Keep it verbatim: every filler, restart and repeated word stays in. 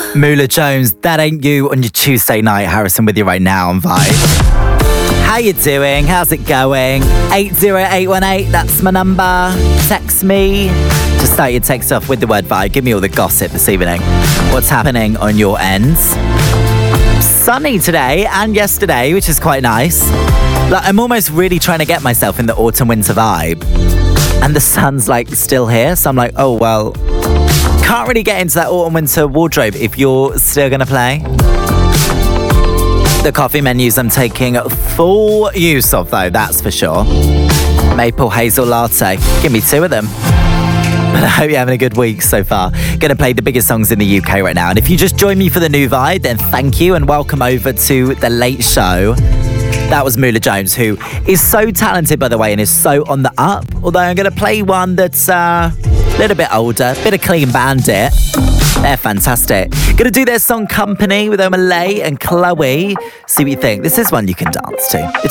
Moolah Jones, That Ain't You on your Tuesday night. Harrison with you right now on Vibe. How you doing? How's it going? eight zero eight one eight, that's my number. Text me. Just start your text off with the word Vibe. Give me all the gossip this evening. What's happening on your ends? Sunny today and yesterday, which is quite nice. Like, I'm almost really trying to get myself in the autumn winter vibe. And the sun's like still here, so I'm like, oh well, can't really get into that autumn winter wardrobe if you're still gonna play. The coffee menus I'm taking full use of though, that's for sure. Maple hazel latte, give me two of them. But I hope you're having a good week so far. Gonna play the biggest songs in the U K right now. And if you just joined me for the new vibe, then thank you and welcome over to The Late Show. That was Moolah Jones, who is so talented, by the way, and is so on the up. Although I'm going to play one that's uh, a little bit older, bit of Clean Bandit. They're fantastic. Going to do their song Company with Omalay and Chloe. See what you think. This is one you can dance to. It's